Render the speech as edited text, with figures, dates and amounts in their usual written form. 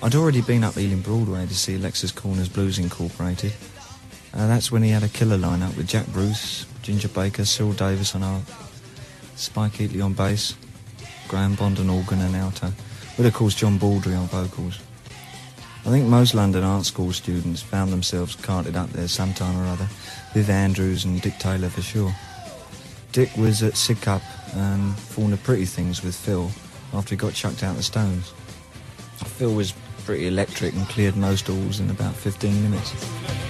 I'd already been up Ealing Broadway to see Alexis Corner's Blues Incorporated. That's when he had a killer lineup with Jack Bruce, Ginger Baker, Cyril Davis on art, Spike Heatley on bass, Graham Bond on organ and alto, with of course John Baldry on vocals. I think most London art school students found themselves carted up there sometime or other, Viv Andrews and Dick Taylor for sure. Dick was at Sidcup and formed the Pretty Things with Phil after he got chucked out the Stones. Phil was pretty electric and cleared most halls in about 15 minutes.